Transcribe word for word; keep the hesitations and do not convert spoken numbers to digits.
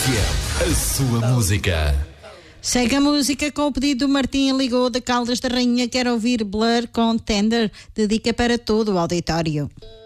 F M, a sua música. Segue a música com o pedido do Martim Ligou de Caldas da Rainha. Quer ouvir Blur com Tender. Dedica para todo o auditório.